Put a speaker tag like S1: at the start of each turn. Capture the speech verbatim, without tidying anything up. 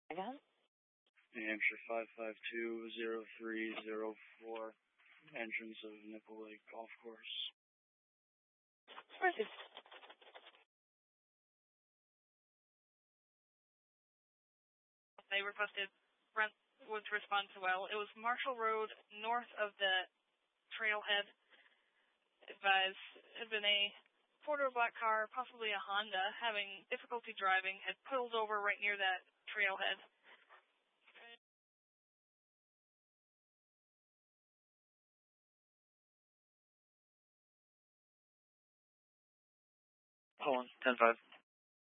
S1: Again?
S2: New Hampshire five five two zero three zero four, entrance of Nickel Lake Golf Course.
S1: Received.
S3: They requested Brent would respond to well. It was Marshall Road, north of the trailhead. Advised had been a four-door black car, possibly a Honda, having difficulty driving, had pulled over right near that trailhead.
S2: Hold on, ten five.